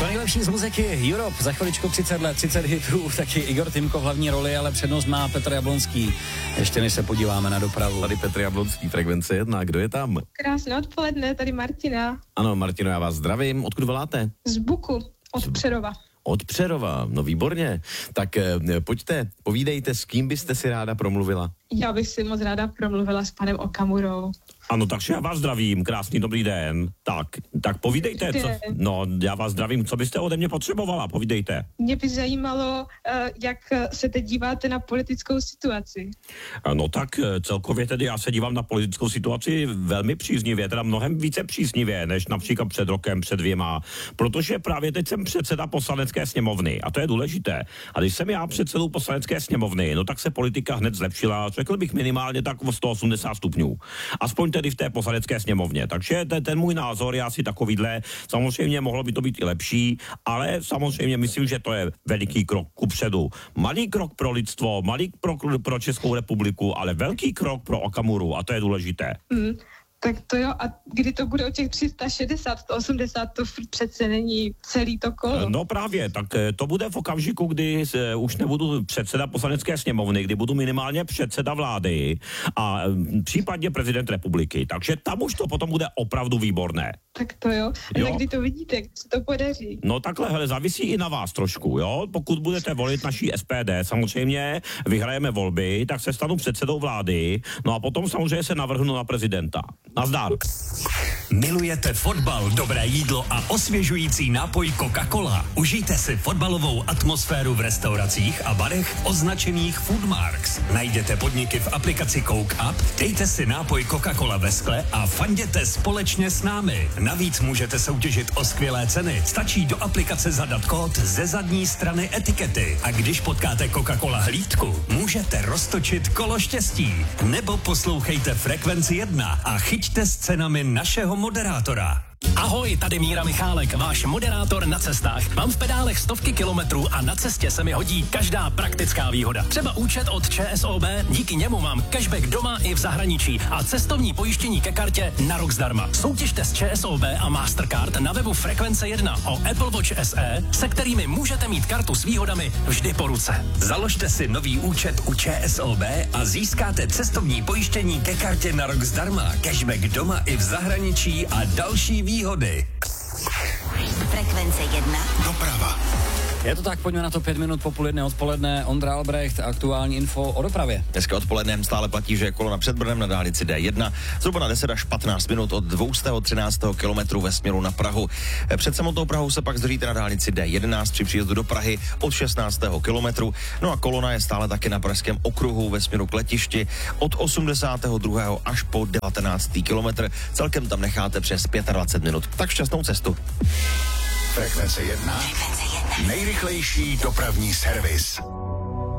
To nejlepší z muziky Europe, za chviličku 30 let, 30 hitů, taky Igor Tymko v hlavní roli, ale přednost má Petr Jablonský. Ještě než se podíváme na dopravu. Tady Petr Jablonský, Frekvence 1, kdo je tam? Krásné odpoledne, tady Martina. Ano, Martino, já vás zdravím, odkud voláte? Z Buku, od Přerova. Od Přerova, no výborně. Tak pojďte, povídejte, s kým byste si ráda promluvila? Já bych si moc ráda promluvila s panem Okamurou. Ano, takže já vás zdravím, krásný dobrý den. Tak povídejte, co, no já vás zdravím, co byste ode mě potřebovala, povídejte. Mě by zajímalo, jak se teď díváte na politickou situaci. No tak celkově tedy já se dívám na politickou situaci velmi příznivě, teda mnohem více příznivě, než například před rokem, před 2, protože právě teď jsem předseda Poslanecké sněmovny a to je důležité. A když jsem já předsedou Poslanecké sněmovny, no tak se politika hned zlepšila, řekl bych minimálně tak o 180 stupňů. Aspoň tedy v té Poslanecké sněmovně. Takže ten můj názor je asi takovýhle. Samozřejmě mohlo by to být i lepší, ale samozřejmě myslím, že to je veliký krok kupředu. Malý krok pro lidstvo, malý krok pro Českou republiku, ale velký krok pro Okamuru a to je důležité. Tak to jo, a kdy to bude o těch 360, 180, to přece není celý to kolo. No právě, tak to bude v okamžiku, kdy už nebudu předseda Poslanecké sněmovny, kdy budu minimálně předseda vlády a případně prezident republiky. Takže tam už to potom bude opravdu výborné. Tak to jo. A kdy to vidíte, kdy se to podaří? No takhle, hele, závisí i na vás trošku, jo? Pokud budete volit naší SPD, samozřejmě vyhrajeme volby, tak se stanu předsedou vlády, no a potom samozřejmě se navrhnu na prezidenta. Nazdar. Milujete fotbal, dobré jídlo a osvěžující nápoj Coca-Cola? Užijte si fotbalovou atmosféru v restauracích a barech označených Foodmarks. Najděte podniky v aplikaci Coke Up, dejte si nápoj Coca-Cola ve skle a fanděte společně s námi. Navíc můžete soutěžit o skvělé ceny. Stačí do aplikace zadat kód ze zadní strany etikety. A když potkáte Coca-Cola hlídku, můžete roztočit kolo štěstí. Nebo poslouchejte Frekvenci 1 a chyťte s cenami našeho moderátora. Ahoj, tady Míra Michálek, váš moderátor na cestách. Mám v pedálech stovky kilometrů a na cestě se mi hodí každá praktická výhoda. Třeba účet od ČSOB, díky němu mám cashback doma i v zahraničí a cestovní pojištění ke kartě na rok zdarma. Soutěžte s ČSOB a Mastercard na webu Frekvence 1 o Apple Watch SE, se kterými můžete mít kartu s výhodami vždy po ruce. Založte si nový účet u ČSOB a získáte cestovní pojištění ke kartě na rok zdarma, cashback doma i v zahraničí a další výhody. Frekvence 1. Doprava. Je to tak, pojďme na to 5 minut po půl jedné odpoledne. Ondra Albrecht, aktuální info o dopravě. Dneska odpolednem stále platí, že kolona před Brnem na dálnici D1 zhruba na 10 až 15 minut od 213. kilometru ve směru na Prahu. Před samotnou Prahou se pak zdržíte na dálnici D11 při příjezdu do Prahy od 16. kilometru. No a kolona je stále taky na pražském okruhu ve směru k letišti od 82. až po 19. kilometr. Celkem tam necháte přes 25 minut. Tak šťastnou cestu. Frekvence 1. Nejrychlejší dopravní servis.